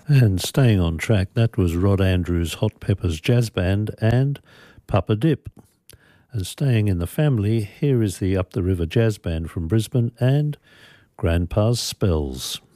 And staying on track, that was Rod Andrews' Hot Peppers Jazz Band and Papa Dip. And staying in the family, here is the Up the River Jazz Band from Brisbane and Grandpa's Spells.